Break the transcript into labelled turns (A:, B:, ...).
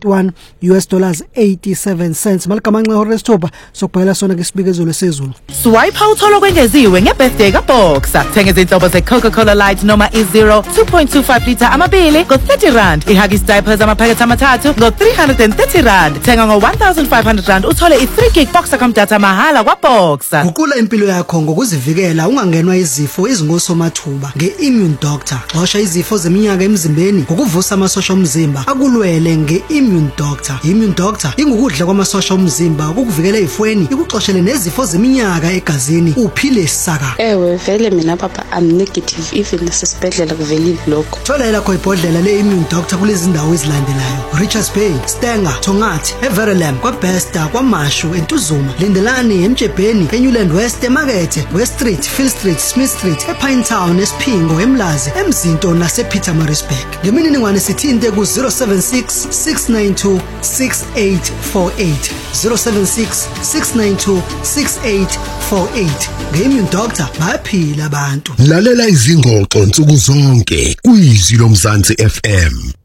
A: $1.81 $87. Malikamanxe horesithoba sokubhekela sona ke sibikezelo sezulu.
B: Swipe uthola kwengeziwe ngebirthday kaBoxer. Thenga izinhlobo ze-Coca-Cola Light noma i-Zero 2.25 liter amabili ngo-R30. I-Huggies diapers amaphakethe amathathu ngo-R330. Thenga ngo-R1,500 uthole i-3 gig Boxer data mahala kwaBoxer.
A: Guqula impilo yakho ngokuzivikela ungangenwa izifo ezingosomathuba nge-Immune Doctor. Xosha izifo zeminyaka emzimbeni ngokuvusa amasosha omzimba akulwele nge-Immune Doctor. Immune Doctor ingukudla kwamasosha omzimba ukukuvikela ezifweni ikuxoshele nezifo zeminyaka egazini uphile saka.
C: Ewe vele mina papa I'm negative even nasesibhedlela kuvelile lokho.
A: Thola lakho ibhodlela le-Immune Doctor kulezi ndawo ezilandelayo: Richards Bay, Stenger, Tongathi, Everelam, kwaBesta, kwaMashu, eNtuzuma, Lindelani, eMjebheni, eNewland West, eMakethe, West Street, Phil Street, Smith Street, ePinetown, eSphingo, eMlazi, eMzinto nasePietermaritzburg. Ngemininingwane sithinte ku-076 692 6848 076 692 6848. Nge-Immune Doctor bayaphila abantu.
D: Lalela izingxoxo nsuku zonke kuyizwi loMzansi FM.